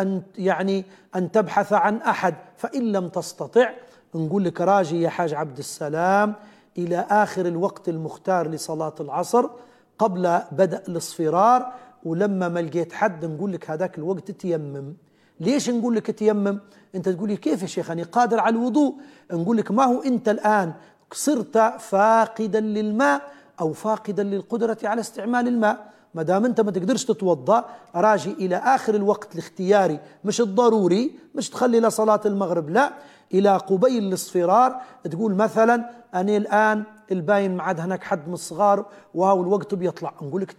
أن تبحث عن أحد. فإن لم تستطع نقول لك راجي يا حاج عبد السلام إلى آخر الوقت المختار لصلاة العصر قبل بدء الاصفرار، ولما ما لقيت حد نقول لك هذاك الوقت تيمم. ليش نقول لك تيمم؟ أنت تقول لي كيف يا شيخ أنا قادر على الوضوء؟ نقول لك ما هو أنت الآن صرت فاقدا للماء أو فاقدا للقدرة على استعمال الماء. ما دام أنت ما تقدرش تتوضأ راجي إلى آخر الوقت الاختياري، مش الضروري، مش تخلي لصلاة المغرب، لا، إلى قبيل الاصفرار تقول مثلا أنا الآن الباين معاد هناك حد من الصغار وهو الوقت بيطلع، نقول لك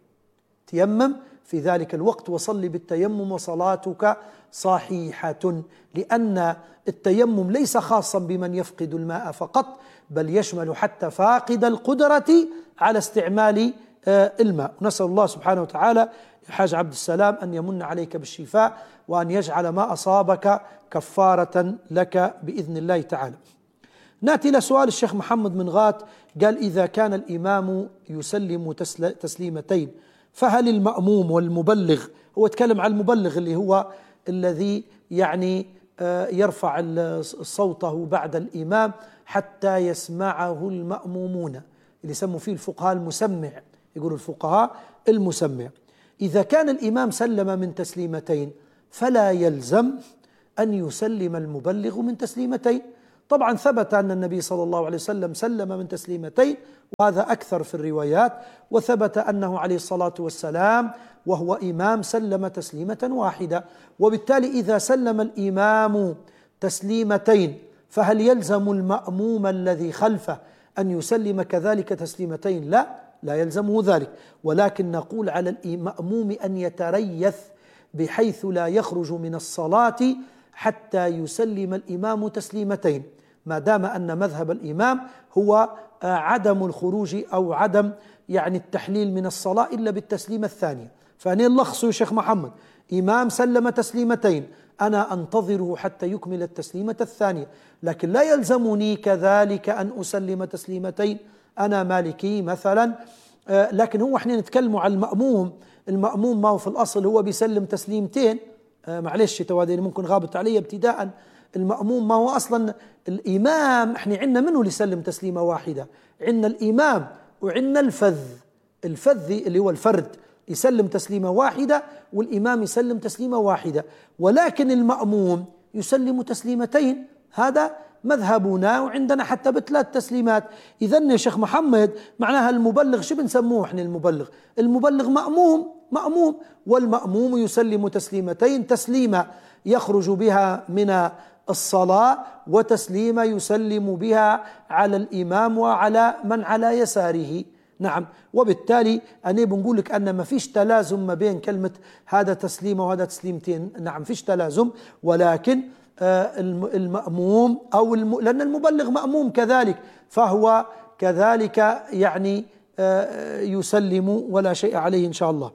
تيمم في ذلك الوقت وصلي بالتيمم وصلاتك صحيحة، لأن التيمم ليس خاصا بمن يفقد الماء فقط، بل يشمل حتى فاقد القدرة على استعمال الماء. ونسأل الله سبحانه وتعالى يا حاج عبد السلام أن يمن عليك بالشفاء، وأن يجعل ما أصابك كفارة لك بإذن الله تعالى. نأتي إلى سؤال الشيخ محمد من غات، قال: إذا كان الإمام يسلم تسليمتين فهل المأموم والمبلغ، هو تكلم عن المبلغ اللي هو الذي يعني يرفع صوته بعد الإمام حتى يسمعه المأمومون، اللي يسموا فيه الفقهاء المسمع، يقولوا الفقهاء المسمع. إذا كان الإمام سلم من تسليمتين فلا يلزم أن يسلم المبلغ من تسليمتين. طبعا ثبت أن النبي صلى الله عليه وسلم سلم من تسليمتين، وهذا أكثر في الروايات، وثبت أنه عليه الصلاة والسلام وهو إمام سلم تسليمة واحدة. وبالتالي إذا سلم الإمام تسليمتين فهل يلزم المأموم الذي خلفه أن يسلم كذلك تسليمتين؟ لا يلزمه ذلك، ولكن نقول على المأموم أن يتريث بحيث لا يخرج من الصلاة حتى يسلم الإمام تسليمتين، ما دام أن مذهب الإمام هو عدم الخروج أو عدم يعني التحليل من الصلاة إلا بالتسليمة الثانية. فأنا نلخص يا شيخ محمد: إمام سلم تسليمتين، أنا أنتظره حتى يكمل التسليمة الثانية، لكن لا يلزمني كذلك أن أسلم تسليمتين، أنا مالكي مثلا. لكن هو احنا نتكلم عن المأموم ما هو في الأصل هو بيسلم تسليمتين. معلش توادين ممكن غابت علي ابتداء. المأموم ما هو أصلا الإمام، احنا عندنا منه اللي يسلم تسليمة واحدة، عندنا الإمام وعندنا الفذ اللي هو الفرد يسلم تسليمة واحدة، والإمام يسلم تسليمة واحدة، ولكن المأموم يسلم تسليمتين. هذا مذهبنا، وعندنا حتى ب3 تسليمات. إذن يا شيخ محمد معناها المبلغ شو بنسموه احنا؟ المبلغ مأموم، والمأموم يسلم تسليمتين، تسليمة يخرج بها من الصلاة، وتسليمة يسلم بها على الإمام وعلى من على يساره. نعم، وبالتالي أنا بنقول لك أن ما فيش تلازم ما بين كلمة هذا تسليمة وهذا تسليمتين. نعم فيش تلازم، ولكن المأموم لأن المبلغ مأموم كذلك، فهو كذلك يعني يسلم ولا شيء عليه إن شاء الله.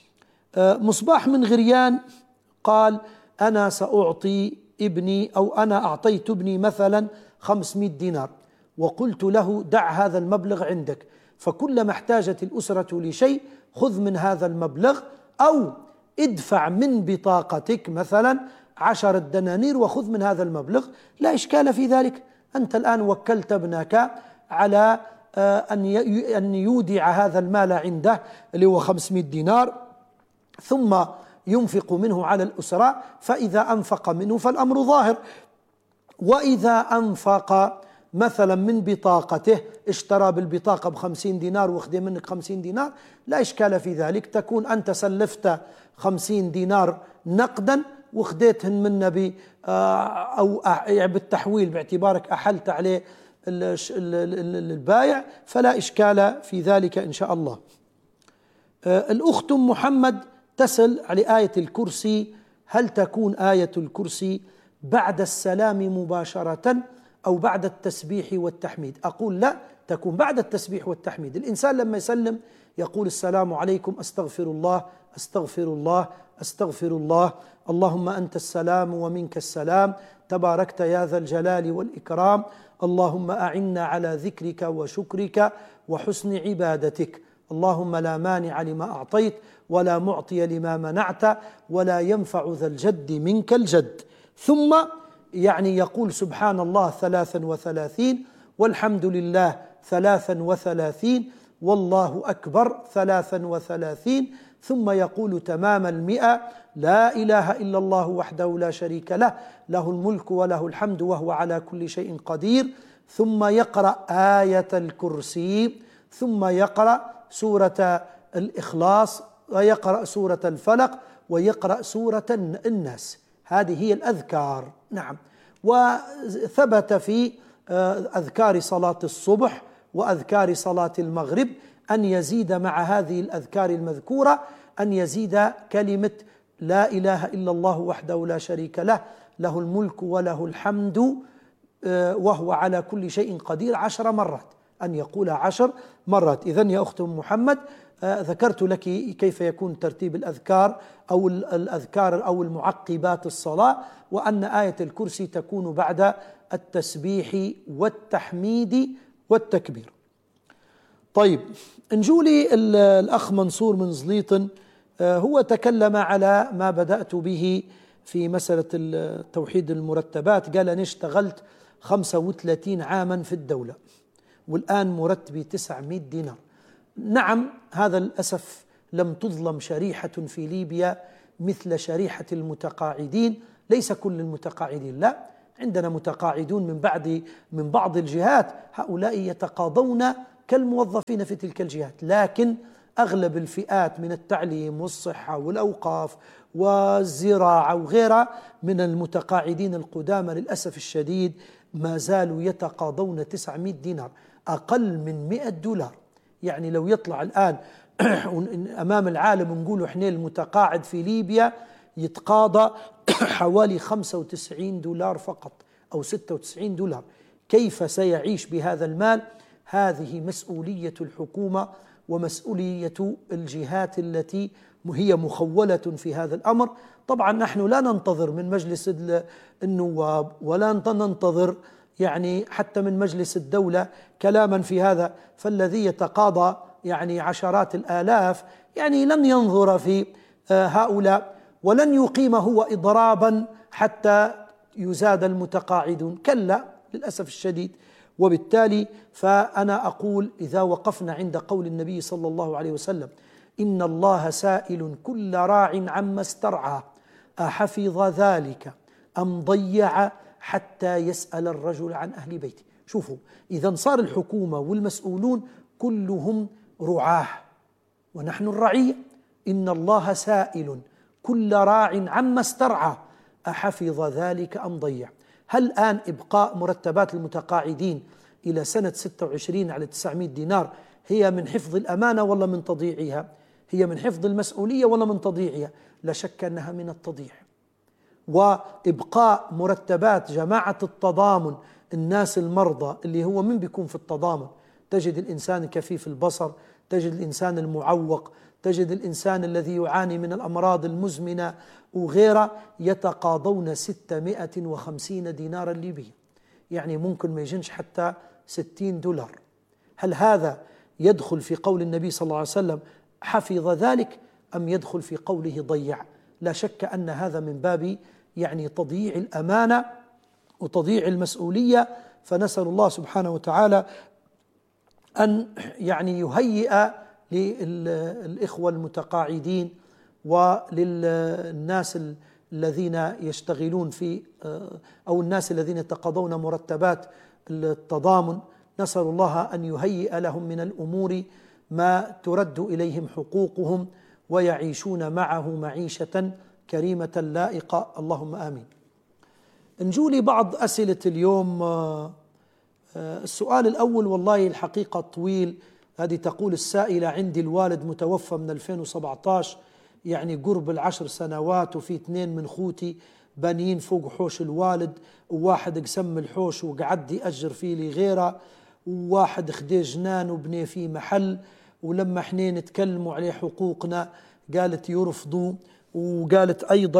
مصباح من غريان قال: أنا سأعطي ابني، أو أنا أعطيت ابني مثلا 500 دينار، وقلت له دع هذا المبلغ عندك، فكلما احتاجت الأسرة لشيء خذ من هذا المبلغ، أو ادفع من بطاقتك مثلا 10 دنانير وخذ من هذا المبلغ، لا إشكال في ذلك. أنت الآن وكلت ابنك على أن يودع هذا المال عنده اللي هو 500 دينار، ثم ينفق منه على الأسرة، فإذا أنفق منه فالأمر ظاهر. وإذا أنفق مثلا من بطاقته، اشترى بالبطاقة ب50 دينار واخذ منك 50 دينار، لا إشكال في ذلك. تكون أنت سلفت 50 دينار نقدا واخذتهن منا أو بالتحويل باعتبارك أحلت عليه البائع، فلا إشكال في ذلك إن شاء الله. الأخت محمد تسأل على آية الكرسي: هل تكون آية الكرسي بعد السلام مباشرة أو بعد التسبيح والتحميد؟ أقول لا، تكون بعد التسبيح والتحميد. الإنسان لما يسلم يقول: السلام عليكم، أستغفر الله أستغفر الله أستغفر الله، اللهم أنت السلام ومنك السلام، تباركت يا ذا الجلال والإكرام، اللهم أعنا على ذكرك وشكرك وحسن عبادتك، اللهم لا مانع لما أعطيت ولا معطي لما منعت ولا ينفع ذا الجد منك الجد. ثم يعني يقول سبحان الله 33 والحمد لله 33 والله أكبر 33، ثم يقول تمام 100: لا إله إلا الله وحده لا شريك له، له الملك وله الحمد وهو على كل شيء قدير. ثم يقرأ آية الكرسي، ثم يقرأ سورة الإخلاص، ويقرأ سورة الفلق، ويقرأ سورة الناس. هذه هي الأذكار. نعم، وثبت في أذكار صلاة الصبح وأذكار صلاة المغرب أن يزيد مع هذه الأذكار المذكورة أن يزيد كلمة لا إله إلا الله وحده لا شريك له، له الملك وله الحمد وهو على كل شيء قدير 10 مرات. أن يقولها 10 مرات. إذن يا أخت محمد ذكرت لك كيف يكون ترتيب الأذكار أو المعقبات الصلاة، وأن آية الكرسي تكون بعد التسبيح والتحميد والتكبير. طيب، نجولي الأخ منصور من زليطن، هو تكلم على ما بدأت به في مسألة توحيد المرتبات. قال أنا اشتغلت 35 عاما في الدولة والآن مرتبي 900 دينار. نعم، هذا للأسف لم تظلم شريحة في ليبيا مثل شريحة المتقاعدين. ليس كل المتقاعدين، لا، عندنا متقاعدون من بعض الجهات، هؤلاء يتقاضون كالموظفين في تلك الجهات، لكن أغلب الفئات من التعليم والصحة والأوقاف والزراعة وغيرها من المتقاعدين القدامى للأسف الشديد ما زالوا يتقاضون 900 دينار، أقل من 100 دولار. يعني لو يطلع الآن أمام العالم ونقول إحنا المتقاعد في ليبيا يتقاضى حوالي 95 دولار فقط أو 96 دولار، كيف سيعيش بهذا المال؟ هذه مسؤولية الحكومة ومسؤولية الجهات التي هي مخولة في هذا الأمر. طبعا نحن لا ننتظر من مجلس النواب ولا ننتظر يعني حتى من مجلس الدولة كلاما في هذا، فالذي يتقاضى يعني عشرات الآلاف يعني لن ينظر في هؤلاء ولن يقيم هو إضرابا حتى يزاد المتقاعدون، كلا للأسف الشديد. وبالتالي فأنا أقول إذا وقفنا عند قول النبي صلى الله عليه وسلم إن الله سائل كل راع عما استرعى أحفظ ذلك أم ضيع حتى يسأل الرجل عن أهل بيته. شوفوا، إذا صار الحكومة والمسؤولون كلهم رعاه ونحن الرعية. إن الله سائل كل راع عما استرعى أحفظ ذلك أم ضيع. هل الآن إبقاء مرتبات المتقاعدين إلى سنة 26 على 900 دينار هي من حفظ الأمانة ولا من تضييعها؟ هي من حفظ المسؤولية ولا من تضييعها؟ لا شك أنها من التضييع. وإبقاء مرتبات جماعة التضامن، الناس المرضى اللي هو من بيكون في التضامن، تجد الإنسان كفيف البصر، تجد الإنسان المعوق، تجد الإنسان الذي يعاني من الأمراض المزمنة وغيرها، يتقاضون 650 دينارا ليبيا، يعني ممكن ما يجنش حتى 60 دولار. هل هذا يدخل في قول النبي صلى الله عليه وسلم حفظ ذلك أم يدخل في قوله ضيع؟ لا شك أن هذا من باب يعني تضييع الأمانة وتضييع المسؤولية. فنسأل الله سبحانه وتعالى أن يعني يهيئ للإخوة المتقاعدين وللناس الذين يشتغلون في أو الناس الذين يتقاضون مرتبات التضامن، نسأل الله أن يهيئ لهم من الأمور ما ترد إليهم حقوقهم ويعيشون معه معيشة كريمة لائقة، اللهم آمين. نجولي بعض أسئلة اليوم. السؤال الأول والله الحقيقة طويل. هذه تقول السائلة: عندي الوالد متوفى من 2017، يعني قرب 10 سنوات، وفي 2 من خوتي بانيين فوق حوش الوالد، وواحد قسم الحوش وقعد يأجر فيه لغيره، وواحد خدي جنان وبني فيه محل، ولما احنا نتكلموا عليه حقوقنا قالت يرفضوا، وقالت أيضا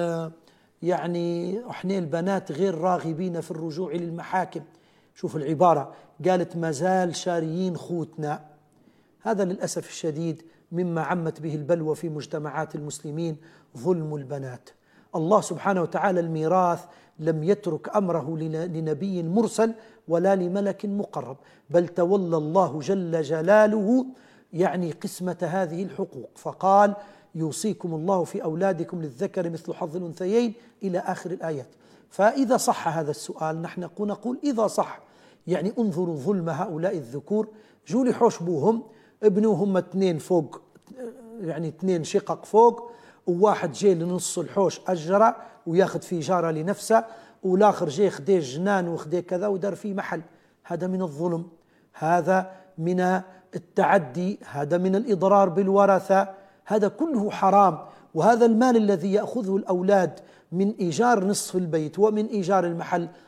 يعني احنا البنات غير راغبين في الرجوع للمحاكم. شوف العبارة، قالت ما زال شاريين خوتنا. هذا للأسف الشديد مما عمت به البلوى في مجتمعات المسلمين، ظلم البنات. الله سبحانه وتعالى الميراث لم يترك أمره لنبي مرسل ولا لملك مقرب، بل تولى الله جل جلاله يعني قسمة هذه الحقوق، فقال: يوصيكم الله في أولادكم للذكر مثل حظ الأنثيين إلى آخر الآيات. فإذا صح هذا السؤال نحن نقول إذا صح، يعني انظروا ظلم هؤلاء الذكور. جولي حوش بوهم، ابنوهم 2 فوق، يعني 2 شقق فوق، وواحد جاي لنص الحوش أجره وياخذ فيه جارة لنفسه، والآخر جاي خديه جنان وخديه كذا ودار فيه محل. هذا من الظلم، هذا من التعدي، هذا من الإضرار بالورثة، هذا كله حرام. وهذا المال الذي يأخذه الأولاد من إيجار نصف البيت ومن إيجار المحل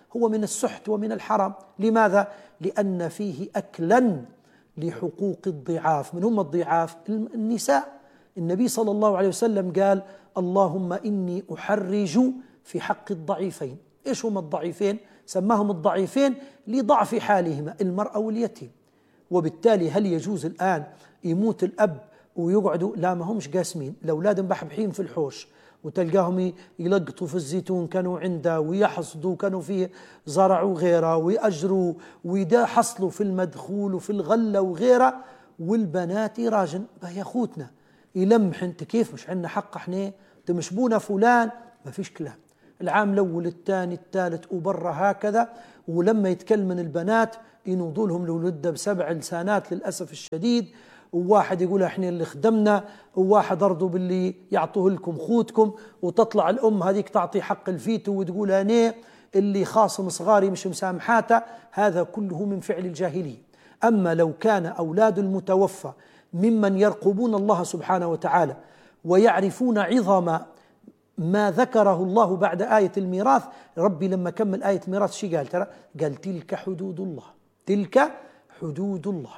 هو من السحت ومن الحرام. لماذا؟ لأن فيه أكلا لحقوق الضعاف. من هم الضعاف؟ النساء. النبي صلى الله عليه وسلم قال اللهم إني أحرج في حق الضعيفين. إيش هم الضعيفين؟ سماهم الضعيفين لضعف حالهما، المرأة واليتيم. وبالتالي هل يجوز الآن يموت الأب ويقعدوا؟ لا، ما همش قاسمين، الأولاد مبحبحين في الحوش وتلقاهم يلقطوا في الزيتون كانوا عنده ويحصدوا، كانوا فيه زرع وغيره ويأجروا ويدا حصلوا في المدخول وفي الغلة وغيره، والبنات يراجن يا أخوتنا يلمح انت كيف مش عندنا حق احنا تمشبونا فلان. ما فيش كلام. العام الأول الثاني الثالث وبرا هكذا. ولما يتكلمن البنات ينوضوا لهم الولد ب7 لسانات للأسف الشديد، وواحد يقول احنا اللي خدمنا، وواحد ارضوا باللي يعطوه لكم خوتكم، وتطلع الأم هذيك تعطي حق الفيتو وتقول أنا اللي خاصم صغاري مش مسامحاته. هذا كله من فعل الجاهلية. أما لو كان أولاد المتوفى ممن يرقبون الله سبحانه وتعالى ويعرفون عظم ما ذكره الله بعد آية الميراث، ربي لما كمل آية الميراث شي قال؟ ترى قال تلك حدود الله، تلك حدود الله.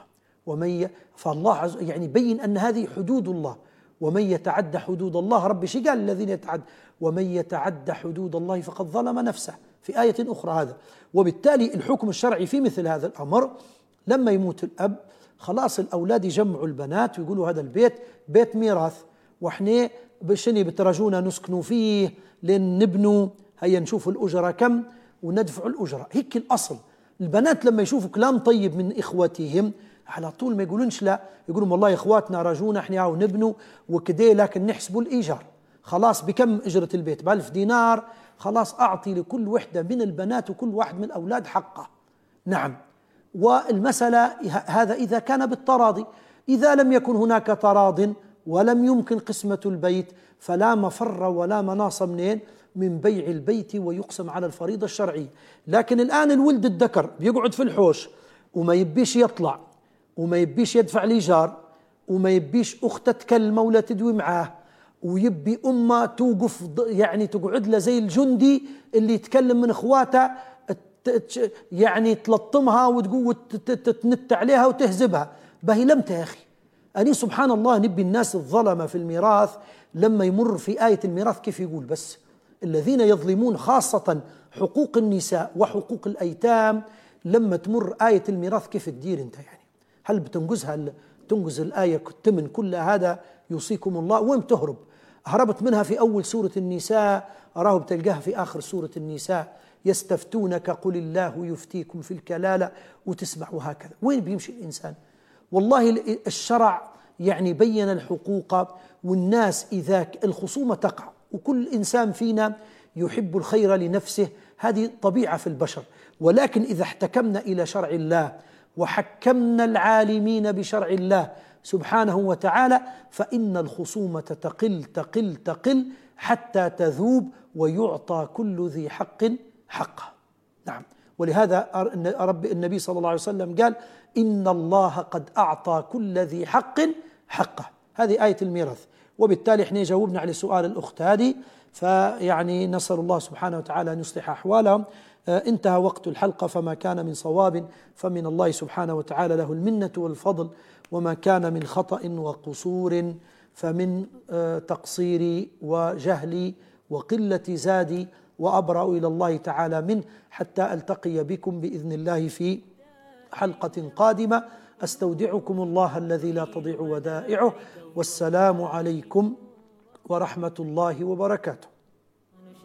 فالله يعني بين أن هذه حدود الله، ومن يتعدى حدود الله، ربي شي قال الذين يتعدى؟ ومن يتعدى حدود الله فقد ظلم نفسه في آية أخرى هذا. وبالتالي الحكم الشرعي في مثل هذا الأمر لما يموت الأب خلاص الأولاد يجمعوا البنات ويقولوا هذا البيت بيت ميراث، وإحنا بشني بترجونا نسكنوا فيه لين نبنوا، هيا نشوفوا الأجرة كم وندفعوا الأجرة. هيك الأصل. البنات لما يشوفوا كلام طيب من إخوتهم على طول ما يقولونش لا، يقولون والله إخواتنا رجونا إحنا ونبنوا وكده، لكن نحسبوا الإيجار. خلاص بكم أجرة البيت؟ ب1000 دينار. خلاص أعطي لكل وحدة من البنات وكل واحد من الأولاد حقه. نعم. والمسألة هذا إذا كان بالتراضي. إذا لم يكن هناك تراض ولم يمكن قسمة البيت فلا مفر ولا مناص من بيع البيت ويقسم على الفريضة الشرعية. لكن الآن الولد الذكر بيقعد في الحوش وما يبيش يطلع وما يبيش يدفع الإيجار وما يبيش أخته تكلمه ولا تدوي معاه، ويبي أمه توقف يعني تقعد له زي الجندي اللي يتكلم من إخواته يعني تلطمها وتقول تتنت عليها وتهزبها. بهي لمتى يا أخي؟ أني سبحان الله نبي الناس الظلمة في الميراث لما يمر في آية الميراث كيف يقول بس الذين يظلمون خاصة حقوق النساء وحقوق الأيتام، لما تمر آية الميراث كيف تدير أنت؟ يعني هل بتنجزها؟ تنجز الآية الثمن كل هذا يوصيكم الله؟ وين تهرب؟ هربت منها في أول سورة النساء، أراه بتلقاها في آخر سورة النساء، يستفتونك قل الله يفتيكم في الكلالة، وتسمع وهكذا. وين بيمشي الإنسان؟ والله الشرع يعني بين الحقوق، والناس إذا الخصومة تقع وكل إنسان فينا يحب الخير لنفسه، هذه طبيعة في البشر. ولكن إذا احتكمنا إلى شرع الله وحكمنا العالمين بشرع الله سبحانه وتعالى فإن الخصومة تقل تقل تقل حتى تذوب ويعطى كل ذي حق حقه. نعم. ولهذا النبي صلى الله عليه وسلم قال إن الله قد أعطى كل ذي حق حقه. هذه آية الميراث. وبالتالي احنا جاوبنا على سؤال الأخت هذه، فيعني نسأل الله سبحانه وتعالى أن يصلح أحوالهم. انتهى وقت الحلقة، فما كان من صواب فمن الله سبحانه وتعالى له المنة والفضل، وما كان من خطأ وقصور فمن تقصيري وجهلي وقلة زادي، وأبرأ إلى الله تعالى منه، حتى ألتقي بكم بإذن الله في حلقة قادمة. أستودعكم الله الذي لا تضيع ودائعه، والسلام عليكم ورحمة الله وبركاته.